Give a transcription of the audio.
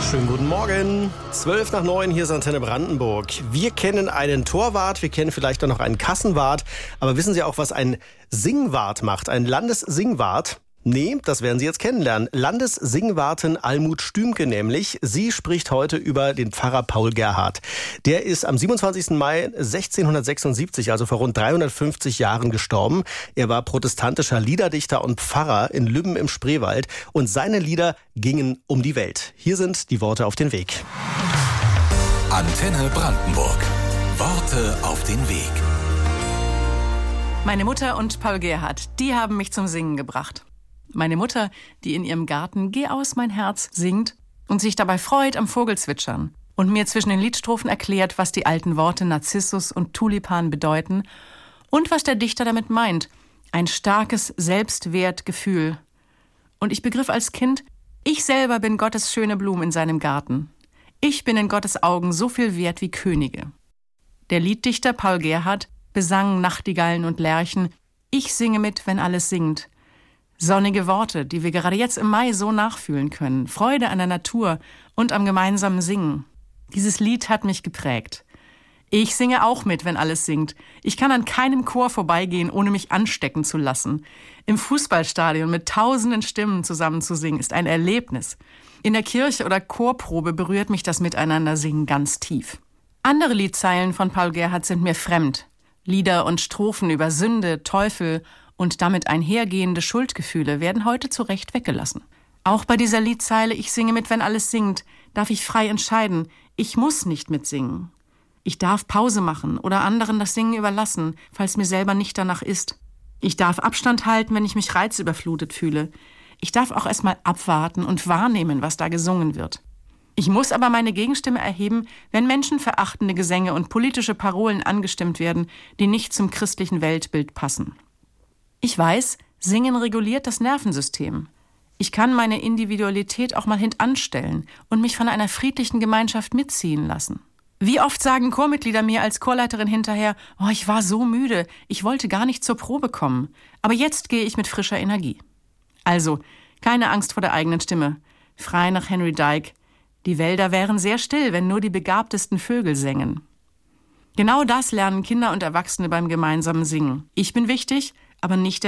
Schönen guten Morgen. 8:12, hier ist Antenne Brandenburg. Wir kennen einen Torwart, wir kennen vielleicht auch noch einen Kassenwart. Aber wissen Sie auch, was ein Singwart macht? Ein Landessingwart? Nee, das werden Sie jetzt kennenlernen. Landessingwartin Almut Stümke nämlich. Sie spricht heute über den Pfarrer Paul Gerhardt. Der ist am 27. Mai 1676, also vor rund 350 Jahren gestorben. Er war protestantischer Liederdichter und Pfarrer in Lübben im Spreewald. Und seine Lieder gingen um die Welt. Hier sind die Worte auf den Weg. Antenne Brandenburg. Worte auf den Weg. Meine Mutter und Paul Gerhardt, die haben mich zum Singen gebracht. Meine Mutter, die in ihrem Garten "Geh aus, mein Herz" singt und sich dabei freut am Vogelzwitschern und mir zwischen den Liedstrophen erklärt, was die alten Worte Narzissus und Tulipan bedeuten und was der Dichter damit meint. Ein starkes Selbstwertgefühl. Und ich begriff als Kind, ich selber bin Gottes schöne Blume in seinem Garten. Ich bin in Gottes Augen so viel wert wie Könige. Der Lieddichter Paul Gerhardt besang Nachtigallen und Lerchen. Ich singe mit, wenn alles singt. Sonnige Worte, die wir gerade jetzt im Mai so nachfühlen können. Freude an der Natur und am gemeinsamen Singen. Dieses Lied hat mich geprägt. Ich singe auch mit, wenn alles singt. Ich kann an keinem Chor vorbeigehen, ohne mich anstecken zu lassen. Im Fußballstadion mit tausenden Stimmen zusammen zu singen, ist ein Erlebnis. In der Kirche oder Chorprobe berührt mich das Miteinandersingen ganz tief. Andere Liedzeilen von Paul Gerhardt sind mir fremd. Lieder und Strophen über Sünde, Teufel und damit einhergehende Schuldgefühle werden heute zu Recht weggelassen. Auch bei dieser Liedzeile "Ich singe mit, wenn alles singt" darf ich frei entscheiden. Ich muss nicht mitsingen. Ich darf Pause machen oder anderen das Singen überlassen, falls mir selber nicht danach ist. Ich darf Abstand halten, wenn ich mich reizüberflutet fühle. Ich darf auch erstmal abwarten und wahrnehmen, was da gesungen wird. Ich muss aber meine Gegenstimme erheben, wenn menschenverachtende Gesänge und politische Parolen angestimmt werden, die nicht zum christlichen Weltbild passen. Ich weiß, Singen reguliert das Nervensystem. Ich kann meine Individualität auch mal hintanstellen und mich von einer friedlichen Gemeinschaft mitziehen lassen. Wie oft sagen Chormitglieder mir als Chorleiterin hinterher, ich war so müde, ich wollte gar nicht zur Probe kommen, aber jetzt gehe ich mit frischer Energie. Also, keine Angst vor der eigenen Stimme. Frei nach Henry Dyke. Die Wälder wären sehr still, wenn nur die begabtesten Vögel sängen. Genau das lernen Kinder und Erwachsene beim gemeinsamen Singen. Ich bin wichtig, aber nicht der